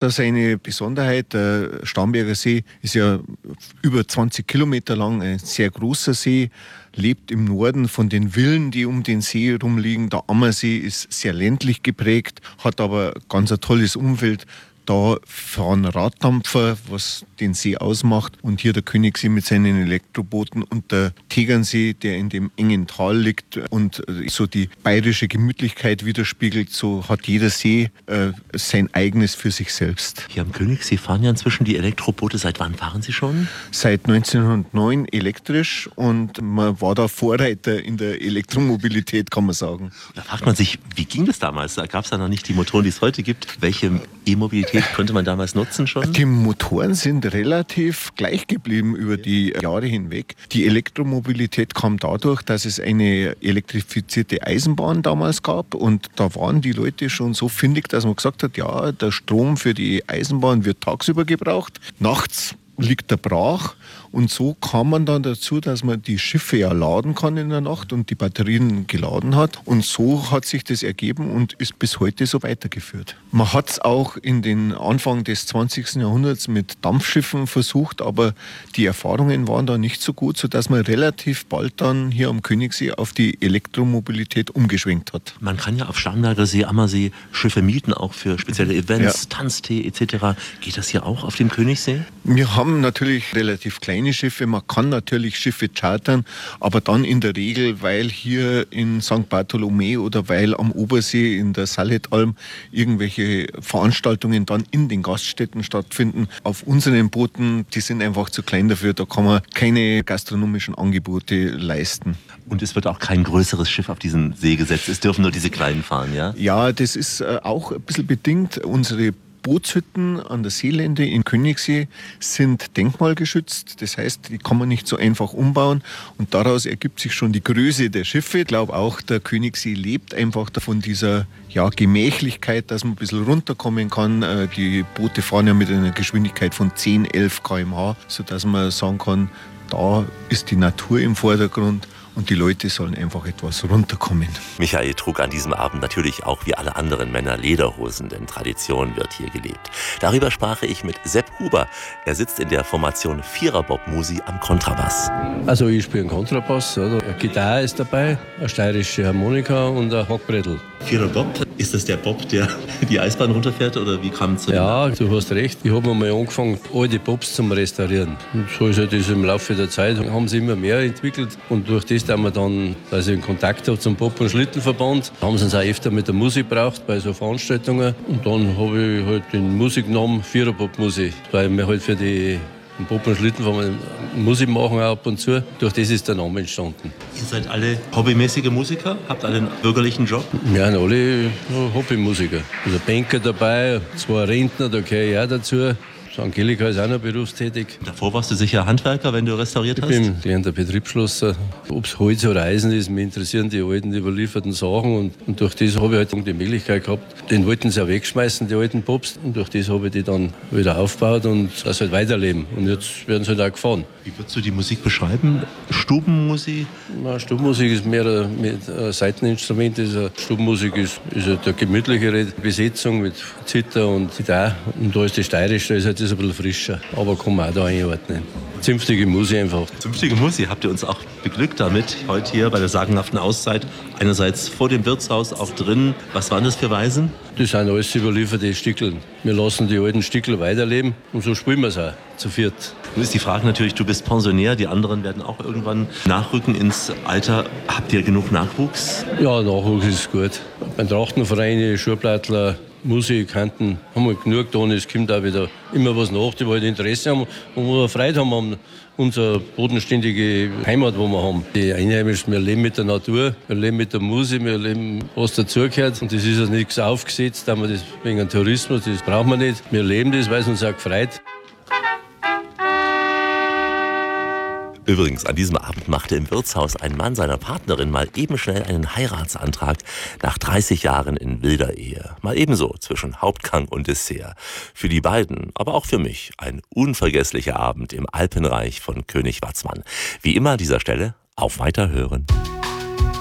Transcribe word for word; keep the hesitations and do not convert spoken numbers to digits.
da seine Besonderheit. Der Starnberger See ist ja über zwanzig Kilometer lang, ein sehr großer See, lebt im Norden von den Villen, die um den See rumliegen. Der Ammersee ist sehr ländlich geprägt, hat aber ganz ein tolles Umfeld. Da fahren Raddampfer, was den See ausmacht. Und hier der Königssee mit seinen Elektrobooten und der Tegernsee, der in dem engen Tal liegt und so die bayerische Gemütlichkeit widerspiegelt. So hat jeder See äh, sein eigenes für sich selbst. Hier am Königssee fahren ja inzwischen die Elektroboote. Seit wann fahren sie schon? Seit neunzehnhundertneun elektrisch und man war da Vorreiter in der Elektromobilität, kann man sagen. Da fragt man sich, wie ging das damals? Da gab es ja noch nicht die Motoren, die es heute gibt. Welche E-Mobilität konnte man damals nutzen schon? Die Motoren sind relativ gleich geblieben über die Jahre hinweg. Die Elektromobilität kam dadurch, dass es eine elektrifizierte Eisenbahn damals gab und da waren die Leute schon so findig, dass man gesagt hat, ja, der Strom für die Eisenbahn wird tagsüber gebraucht, nachts liegt er brach und so kam man dann dazu, dass man die Schiffe ja laden kann in der Nacht und die Batterien geladen hat und so hat sich das ergeben und ist bis heute so weitergeführt. Man hat es auch in den Anfang des zwanzigsten Jahrhunderts mit Dampfschiffen versucht, aber die Erfahrungen waren da nicht so gut, sodass man relativ bald dann hier am Königssee auf die Elektromobilität umgeschwenkt hat. Man kann ja auf Starnberger See, Ammersee Schiffe mieten, auch für spezielle Events, ja. Tanztee et cetera. Geht das hier auch auf dem Königssee? Wir haben natürlich relativ kleine Schiffe, man kann natürlich Schiffe chartern, aber dann in der Regel, weil hier in Sankt Bartholomew oder weil am Obersee in der Salletalm irgendwelche Veranstaltungen dann in den Gaststätten stattfinden. Auf unseren Booten, die sind einfach zu klein dafür, da kann man keine gastronomischen Angebote leisten. Und es wird auch kein größeres Schiff auf diesen See gesetzt, es dürfen nur diese kleinen fahren, ja? Ja, das ist auch ein bisschen bedingt. Unsere Bootshütten an der Seelände in Königssee sind denkmalgeschützt. Das heißt, die kann man nicht so einfach umbauen. Und daraus ergibt sich schon die Größe der Schiffe. Ich glaube auch, der Königssee lebt einfach von dieser ja, Gemächlichkeit, dass man ein bisschen runterkommen kann. Die Boote fahren ja mit einer Geschwindigkeit von zehn, elf Kilometer pro Stunde, sodass man sagen kann, da ist die Natur im Vordergrund. Und die Leute sollen einfach etwas runterkommen. Michael trug an diesem Abend natürlich auch wie alle anderen Männer Lederhosen, denn Tradition wird hier gelebt. Darüber sprach ich mit Sepp Huber. Er sitzt in der Formation Vierer-Bob-Musi am Kontrabass. Also ich spiele einen Kontrabass, oder? Eine Gitarre ist dabei, eine steirische Harmonika und ein Hackbrettel. Vierer-Bob, ist das der Bob, der die Eisbahn runterfährt oder wie kam es zu dem? Ja, du hast recht. Ich habe mal angefangen, alte Bobs zum Restaurieren. Und so ist halt das im Laufe der Zeit, haben sie immer mehr entwickelt und durch das, dass wir dann, dass ich in Kontakt habe zum Bob- und Schlittenverband, haben sie uns auch öfter mit der Musik gebraucht bei so Veranstaltungen. Und dann habe ich halt den Musiknamen Vierer-Bob-Musi, weil wir halt für die Bob- und Schlittenverband Musik machen auch ab und zu. Durch das ist der Name entstanden. Ihr seid alle hobbymäßige Musiker? Habt alle einen bürgerlichen Job? Ja, alle Hobbymusiker. Also Banker dabei, zwei Rentner, da gehöre ich auch dazu. Angelika ist auch noch berufstätig. Davor warst du sicher Handwerker, wenn du restauriert hast? Ich bin gelernter Betriebsschlosser. Ob es Holz oder Eisen ist, mich interessieren die alten überlieferten Sachen. Und, und durch das habe ich halt die Möglichkeit gehabt, den wollten sie auch wegschmeißen, die alten Pops. Und durch das habe ich die dann wieder aufgebaut und das halt weiterleben. Und jetzt werden sie halt auch gefahren. Wie würdest du die Musik beschreiben? Stubenmusik? Na, Stubenmusik ist mehr ein, mit ein Saiteninstrument. Ist Stubenmusik ist, ist eine gemütlichere Besetzung mit Zither und Gitarre. Und da ist die steirische, da ist halt das ein bisschen frischer. Aber kann man auch da einordnen. Zünftige Musik einfach. Zünftige Musik, habt ihr uns auch beglückt damit, heute hier bei der sagenhaften Auszeit. Einerseits vor dem Wirtshaus, auch drin. Was waren das für Weisen? Das sind alles überlieferte Stickeln. Wir lassen die alten Stickel weiterleben und so spielen wir es auch zu viert. Nun ist die Frage natürlich, du bist Pensionär, die anderen werden auch irgendwann nachrücken ins Alter. Habt ihr genug Nachwuchs? Ja, Nachwuchs ist gut. Beim Trachtenverein, Schulplattler, Musikanten haben wir genug getan. Es kommt auch wieder immer was nach, die halt Interesse haben und wo wir Freude haben an unsere bodenständige Heimat, wo wir haben. Die Einheimischen, wir leben mit der Natur, wir leben mit der Musik, wir leben, was dazugehört. Und das ist ja nichts aufgesetzt, da wir das wegen dem Tourismus, das brauchen wir nicht. Wir leben das, weil es uns auch gefreut. Übrigens, an diesem Abend machte im Wirtshaus ein Mann seiner Partnerin mal eben schnell einen Heiratsantrag nach dreißig Jahren in wilder Ehe. Mal ebenso zwischen Hauptgang und Dessert. Für die beiden, aber auch für mich, ein unvergesslicher Abend im Alpenreich von König Watzmann. Wie immer an dieser Stelle, auf Weiterhören.